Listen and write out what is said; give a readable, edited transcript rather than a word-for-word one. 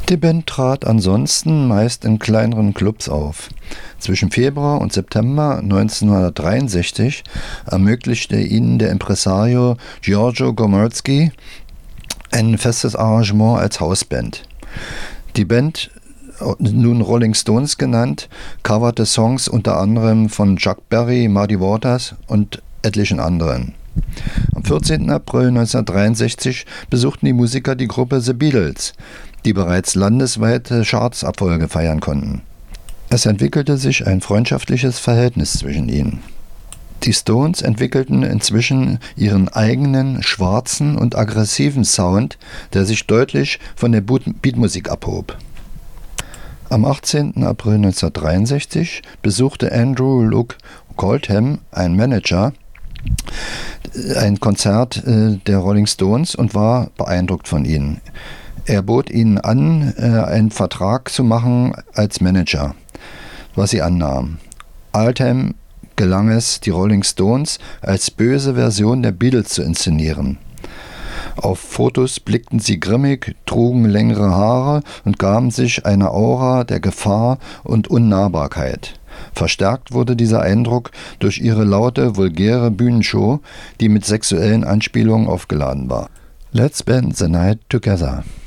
Die Band trat ansonsten meist in kleineren Clubs auf. Zwischen Februar und September 1963 ermöglichte ihnen der Impresario Giorgio Gomulski ein festes Arrangement als Hausband. Die Band, nun Rolling Stones genannt, coverte Songs unter anderem von Chuck Berry, Muddy Waters und etlichen anderen. Am 14. April 1963 besuchten die Musiker die Gruppe The Beatles, die bereits landesweite Chartserfolge feiern konnten. Es entwickelte sich ein freundschaftliches Verhältnis zwischen ihnen. Die Stones entwickelten inzwischen ihren eigenen schwarzen und aggressiven Sound, der sich deutlich von der Beatmusik abhob. Am 18. April 1963 besuchte Andrew Luke Oldham, ein Manager, ein Konzert der Rolling Stones und war beeindruckt von ihnen. Er bot ihnen an, einen Vertrag zu machen als Manager, was sie annahmen. Oldham gelang es, die Rolling Stones als böse Version der Beatles zu inszenieren. Auf Fotos blickten sie grimmig, trugen längere Haare und gaben sich eine Aura der Gefahr und Unnahbarkeit. Verstärkt wurde dieser Eindruck durch ihre laute, vulgäre Bühnenshow, die mit sexuellen Anspielungen aufgeladen war. Let's spend the night together.